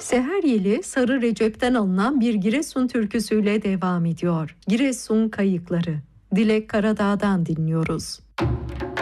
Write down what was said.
Seher Yeli Sarı Recep'ten alınan bir Giresun türküsüyle devam ediyor. Giresun Kayıkları. Dilek Karadağ'dan dinliyoruz.